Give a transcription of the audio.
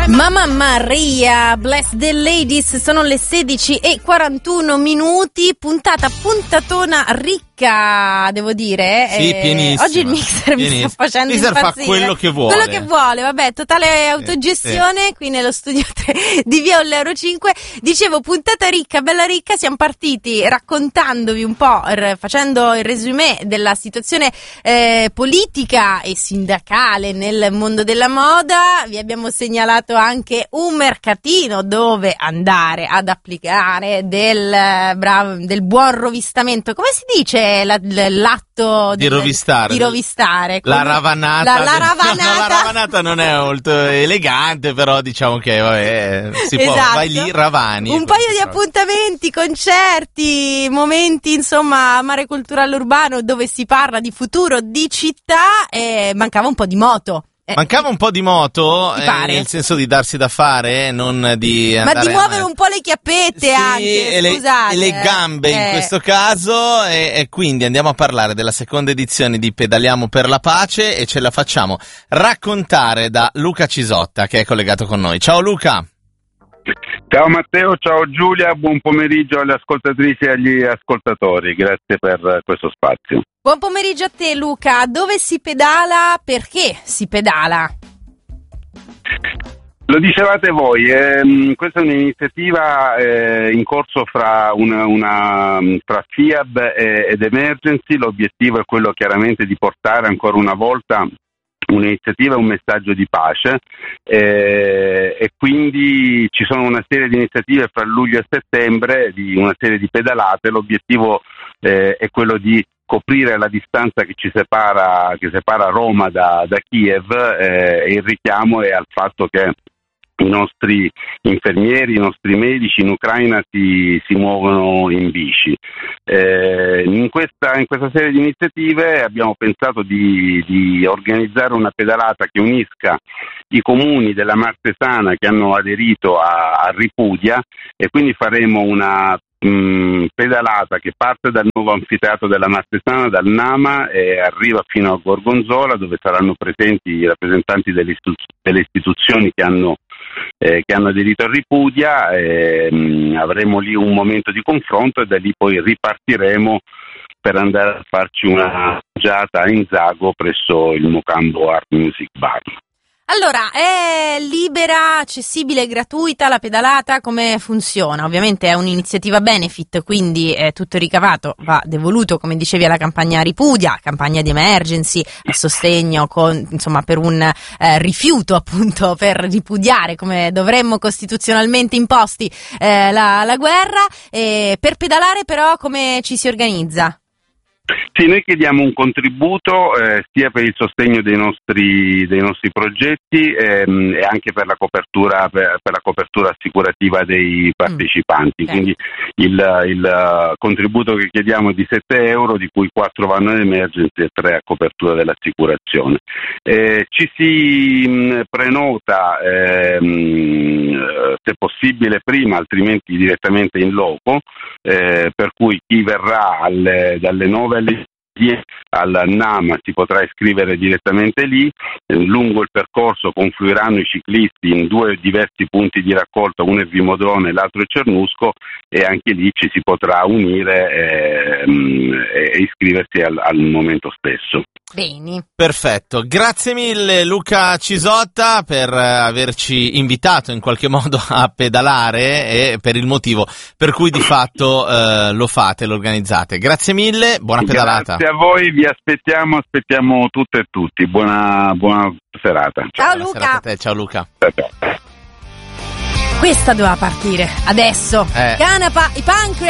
Mamma Maria, bless the ladies, sono le 16:41, puntatona ricca, devo dire. Sì, pienissima. Oggi il mixer mi sta facendo impazzire. Il mixer fa quello che vuole. Quello che vuole, vabbè, totale autogestione qui nello studio 3 di Via Ollero 5. Dicevo, puntata ricca, bella ricca, siamo partiti raccontandovi un po', facendo il resumé della situazione politica e sindacale nel mondo della moda. Vi abbiamo segnalato anche un mercatino dove andare ad applicare del buon rovistamento. Come si dice l'atto di rovistare? Di rovistare. La ravanata. La ravanata. No, la ravanata non è molto elegante, però diciamo che vabbè, esatto. Vai lì, ravani. Un paio di appuntamenti, concerti, momenti, insomma, a Mare Culturale Urbano dove si parla di futuro, di città, e mancava un po' di moto. Mancava un po' di moto, nel senso di darsi da fare, non di andare... Ma di muovere un po' le chiappette, sì, anche, scusate. E le gambe in questo caso, e quindi andiamo a parlare della seconda edizione di Pedaliamo per la Pace e ce la facciamo raccontare da Luca Cisotta, che è collegato con noi. Ciao Luca! Ciao Matteo, ciao Giulia, buon pomeriggio alle ascoltatrici e agli ascoltatori, grazie per questo spazio. Buon pomeriggio a te Luca, dove si pedala, perché si pedala? Lo dicevate voi, questa è un'iniziativa in corso fra FIAB ed Emergency. L'obiettivo è quello chiaramente di portare ancora una volta un'iniziativa, un messaggio di pace, e quindi ci sono una serie di iniziative fra luglio e settembre, di una serie di pedalate. L'obiettivo è quello di coprire la distanza che separa Roma da Kiev, e il richiamo è al fatto che i nostri infermieri, i nostri medici in Ucraina si muovono in bici. In questa serie di iniziative abbiamo pensato di organizzare una pedalata che unisca i comuni della Martesana che hanno aderito a Ripudia, e quindi faremo una pedalata che parte dal nuovo anfiteatro della Martesana, dal Nama, e arriva fino a Gorgonzola, dove saranno presenti i rappresentanti delle istituzioni che hanno aderito a Ripudia. Avremo lì un momento di confronto e da lì poi ripartiremo per andare a farci una mangiata a Inzago presso il Mocambo Art Music Bar. Allora, è libera, accessibile, gratuita la pedalata? Come funziona? Ovviamente è un'iniziativa benefit, quindi tutto il ricavato va devoluto, come dicevi, alla campagna Ripudia, campagna di Emergency, a sostegno per un rifiuto, appunto, per ripudiare, come dovremmo costituzionalmente imposti, la guerra. Per pedalare però come ci si organizza? Sì, noi chiediamo un contributo sia per il sostegno dei nostri progetti e anche per la copertura assicurativa dei partecipanti. Okay. Quindi il contributo che chiediamo è di 7 euro, di cui 4 vanno in emergency e 3 a copertura dell'assicurazione. Ci si prenota se possibile prima, altrimenti direttamente in loco, per cui chi verrà dalle 9 alle 10 al Nama si potrà iscrivere direttamente lì. Lungo il percorso confluiranno i ciclisti in 2 diversi punti di raccolta, uno è Vimodrone e l'altro è Cernusco, e anche lì ci si potrà unire e iscriversi al momento stesso. Bene. Perfetto, grazie mille Luca Cisotta per averci invitato in qualche modo a pedalare e per il motivo per cui di fatto lo organizzate. Grazie mille, buona pedalata. Grazie a voi, vi aspettiamo tutte e tutti. Buona serata. Ciao Buona Luca. serata a te, ciao Luca. Ciao. Questa doveva partire adesso. Canapa, i Pancreas.